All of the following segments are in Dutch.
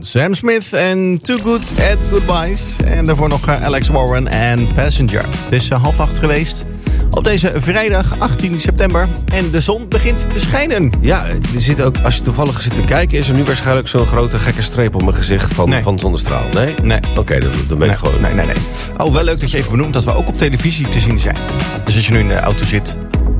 Sam Smith en Too Good at Goodbyes. En daarvoor nog Alex Warren en Passenger. Het is 7:30 geweest op deze vrijdag 18 september. En de zon begint te schijnen. Ja, er zit ook, als je toevallig zit te kijken, is er nu waarschijnlijk zo'n grote gekke streep op mijn gezicht van zonnestraal. Nee? Nee. Oké, dan ben ik gewoon... Nee. Oh, wel leuk dat je even benoemt dat we ook op televisie te zien zijn. Dus als je nu in de auto zit...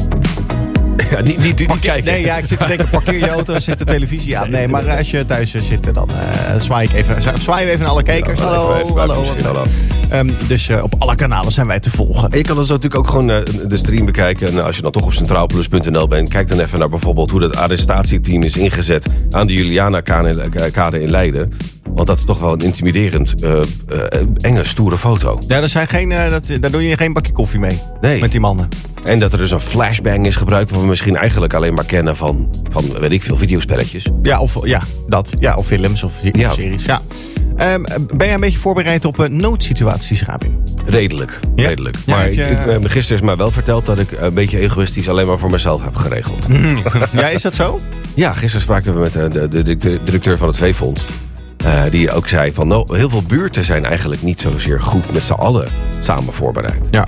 Ja, niet kijken. Nee, ja, ik zit te denken, parkeer je auto en zet de televisie aan. Nee, maar als je thuis zit, dan zwaaien we even naar alle kijkers. Ja, hallo. Dus op alle kanalen zijn wij te volgen. En je kan dus natuurlijk ook gewoon de stream bekijken. En als je dan toch op centraalplus.nl bent, kijk dan even naar bijvoorbeeld hoe dat arrestatieteam is ingezet aan de Juliana-kade in Leiden. Want dat is toch wel een intimiderend, enge, stoere foto. Ja, daar doe je geen bakje koffie mee. Nee. Met die mannen. En dat er dus een flashbang is gebruikt, wat we misschien eigenlijk alleen maar kennen van weet ik veel, videospelletjes. Ja, of films of series. Ja. Ben jij een beetje voorbereid op noodsituaties, Rabin? Redelijk. Ja, Maar gisteren is mij wel verteld dat ik een beetje egoïstisch alleen maar voor mezelf heb geregeld. Ja, is dat zo? Ja, gisteren spraken we met de directeur van het Veefonds. Die ook zei van, heel veel buurten zijn eigenlijk niet zozeer goed met z'n allen samen voorbereid. Ja.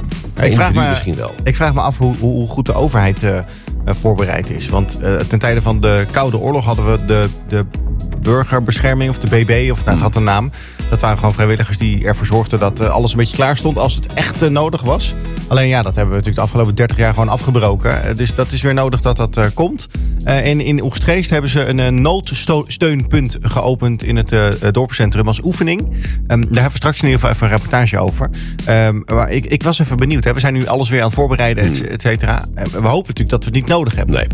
Ik vraag me af hoe goed de overheid voorbereid is. Want ten tijde van de Koude Oorlog hadden we de burgerbescherming of de BB, of het had een naam. Dat waren gewoon vrijwilligers die ervoor zorgden dat alles een beetje klaar stond als het echt nodig was. Alleen ja, dat hebben we natuurlijk de afgelopen 30 jaar gewoon afgebroken. Dus dat is weer nodig dat komt. En in Oegstgeest hebben ze een noodsteunpunt geopend in het dorpscentrum als oefening. Daar hebben we straks in ieder geval even een reportage over. Maar ik was even benieuwd. We zijn nu alles weer aan het voorbereiden, et cetera. We hopen natuurlijk dat we het niet nodig hebben. Nee.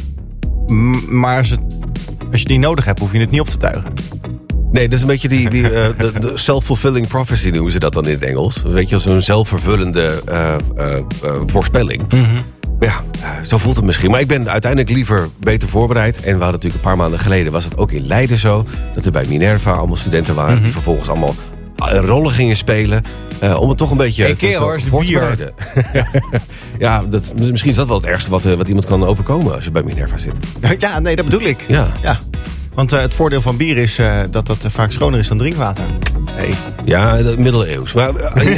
Maar als je het niet nodig hebt, hoef je het niet op te tuigen. Nee, dat is een beetje de self-fulfilling prophecy noemen ze dat dan in het Engels. Weet je, zo'n zelfvervullende voorspelling. Mm-hmm. Ja, zo voelt het misschien. Maar ik ben uiteindelijk liever beter voorbereid. En we hadden natuurlijk een paar maanden geleden, was het ook in Leiden zo, dat er bij Minerva allemaal studenten waren, mm-hmm, die vervolgens allemaal rollen gingen spelen. Om het toch een beetje voor te bereiden. Ja, misschien is dat wel het ergste wat iemand kan overkomen als je bij Minerva zit. Ja, nee, dat bedoel ik. Ja. Want het voordeel van bier is dat het vaak schoner is dan drinkwater. Hey. Ja, middeleeuws. Maar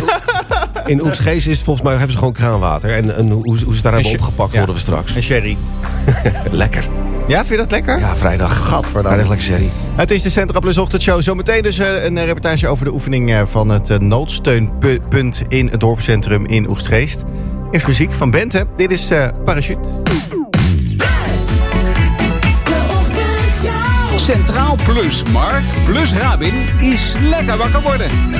in Oegstgeest is het volgens mij, hebben ze gewoon kraanwater. En hoe ze het daar hebben opgepakt, horen we straks. En sherry. Lekker. Ja, vind je dat lekker? Ja, vrijdag. Gadverdamme. Vrijdag lekker sherry. Het is de Centra Plus Ochtendshow. Zometeen dus een reportage over de oefening van het noodsteunpunt in het dorpscentrum in Oegstgeest. Eerst muziek van Bente. Dit is Parachute. Centraal Plus Mark plus Rabin is lekker wakker worden.